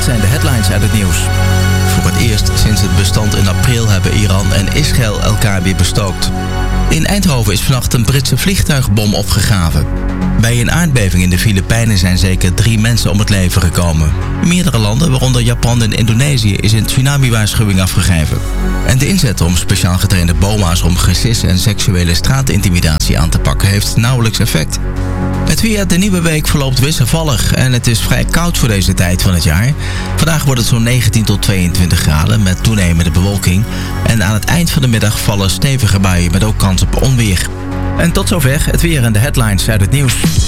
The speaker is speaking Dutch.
zijn de headlines uit het nieuws. Voor het eerst sinds het bestand in april hebben Iran en Israël elkaar weer bestookt. In Eindhoven is vannacht een Britse vliegtuigbom opgegraven. Bij een aardbeving in de Filipijnen zijn zeker 3 mensen om het leven gekomen. Meerdere landen, waaronder Japan en Indonesië, is een tsunami-waarschuwing afgegeven. En de inzet om speciaal getrainde BOA's om gesis en seksuele straatintimidatie aan te pakken heeft nauwelijks effect. Het weer, de nieuwe week verloopt wisselvallig en het is vrij koud voor deze tijd van het jaar. Vandaag wordt het zo'n 19 tot 22 graden met toenemende bewolking. En aan het eind van de middag vallen stevige buien met ook kans op onweer. En tot zover het weer en de headlines uit het nieuws.